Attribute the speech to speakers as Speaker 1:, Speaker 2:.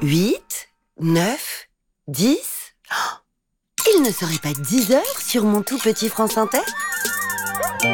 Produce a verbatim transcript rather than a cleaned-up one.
Speaker 1: huit, neuf, dix. Oh, il ne serait pas dix heures sur mon tout petit France Inter ?